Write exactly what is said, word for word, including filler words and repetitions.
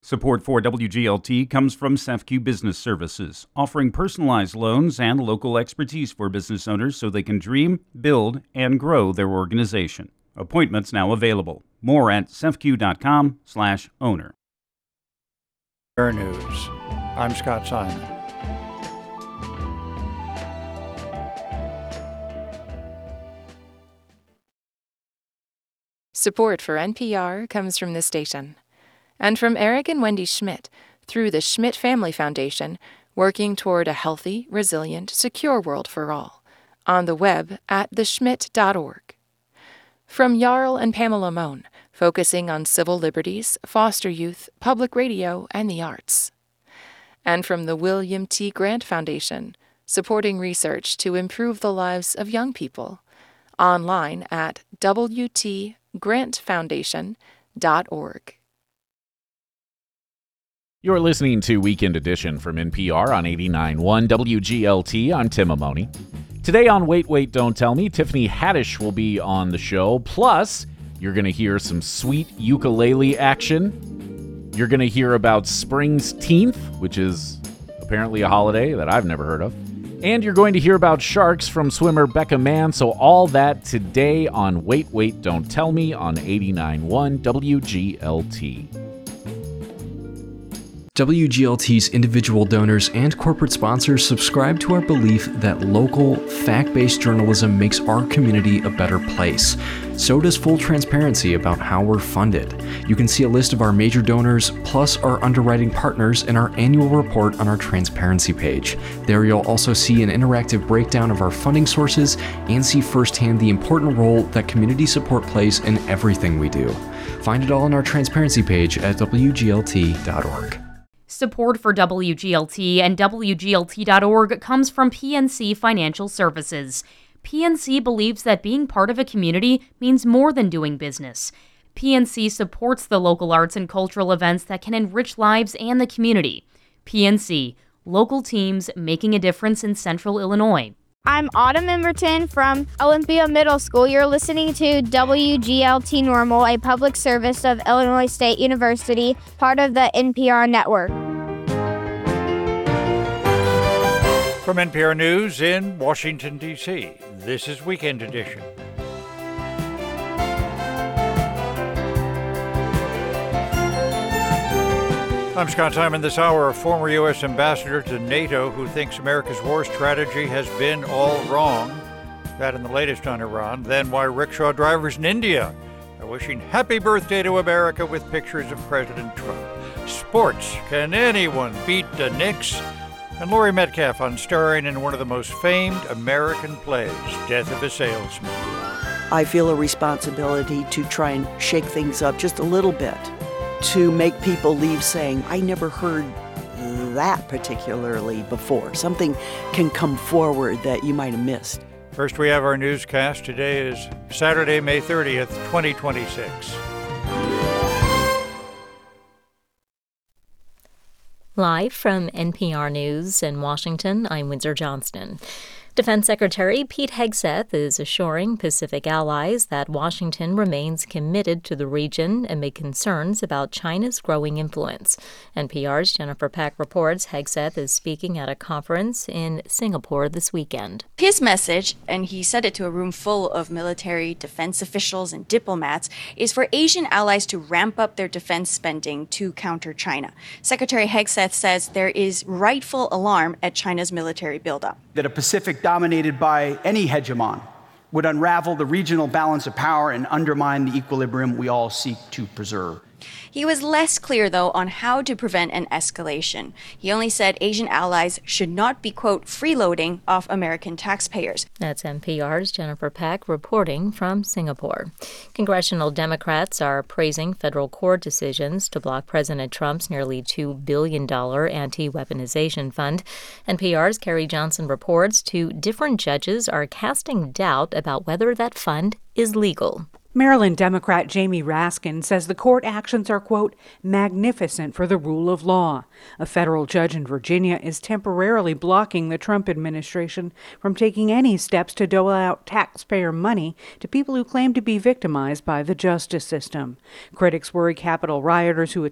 Support for W G L T comes from C E F C U Business Services, offering personalized loans and local expertise for business owners so they can dream, build, and grow their organization. Appointments now available. More at cefq.com slash owner. Air News. I'm Scott Simon. Support for N P R comes from this station and from Eric and Wendy Schmidt through the Schmidt Family Foundation, working toward a healthy, resilient, secure world for all. On the web at the schmidt dot org. From Jarl and Pamela Mohn, focusing on civil liberties, foster youth, public radio, and the arts. And from the William T. Grant Foundation, supporting research to improve the lives of young people. Online at w t grant foundation dot org. You're listening to Weekend Edition from N P R on eighty-nine point one W G L T. I'm Tim Amoni. Today on Wait, Wait, Don't Tell Me, Tiffany Haddish will be on the show. Plus, you're going to hear some sweet ukulele action. You're going to hear about Springsteenth, which is apparently a holiday that I've never heard of. And you're going to hear about sharks from swimmer Becca Mann. So all that today on Wait, Wait, Don't Tell Me on eighty-nine point one W G L T. W G L T's individual donors and corporate sponsors subscribe to our belief that local, fact-based journalism makes our community a better place. So does full transparency about how we're funded. You can see a list of our major donors, plus our underwriting partners, in our annual report on our transparency page. There you'll also see an interactive breakdown of our funding sources and see firsthand the important role that community support plays in everything we do. Find it all on our transparency page at w g l t dot org. Support for W G L T and W G L T dot org comes from P N C Financial Services. P N C believes that being part of a community means more than doing business. P N C supports the local arts and cultural events that can enrich lives and the community. P N C, local teams making a difference in Central Illinois. I'm Autumn Emberton from Olympia Middle School. You're listening to W G L T Normal, a public service of Illinois State University, part of the N P R network. From N P R News in Washington, D C, this is Weekend Edition. I'm Scott Simon. This hour, a former U S ambassador to NATO who thinks America's war strategy has been all wrong. That in the latest on Iran. Then why rickshaw drivers in India are wishing happy birthday to America with pictures of President Trump. Sports, can anyone beat the Knicks? And Laurie Metcalf on starring in one of the most famed American plays, Death of a Salesman. I feel a responsibility to try and shake things up just a little bit, to make people leave saying, I never heard that particularly before. Something can come forward that you might have missed. First, we have our newscast. Today is Saturday, May thirtieth, twenty twenty-six. Live from N P R News in Washington, I'm Windsor Johnston. Defense Secretary Pete Hegseth is assuring Pacific allies that Washington remains committed to the region amid concerns about China's growing influence. N P R's Jennifer Peck reports Hegseth is speaking at a conference in Singapore this weekend. His message, and he said it to a room full of military, defense officials, and diplomats, is for Asian allies to ramp up their defense spending to counter China. Secretary Hegseth says there is rightful alarm at China's military buildup. That a Pacific dominated by any hegemon would unravel the regional balance of power and undermine the equilibrium we all seek to preserve. He was less clear, though, on how to prevent an escalation. He only said Asian allies should not be, quote, freeloading off American taxpayers. That's N P R's Jennifer Peck reporting from Singapore. Congressional Democrats are praising federal court decisions to block President Trump's nearly two billion dollars anti-weaponization fund. N P R's Carrie Johnson reports two different judges are casting doubt about whether that fund is legal. Maryland Democrat Jamie Raskin says the court actions are, quote, magnificent for the rule of law. A federal judge in Virginia is temporarily blocking the Trump administration from taking any steps to dole out taxpayer money to people who claim to be victimized by the justice system. Critics worry Capitol rioters who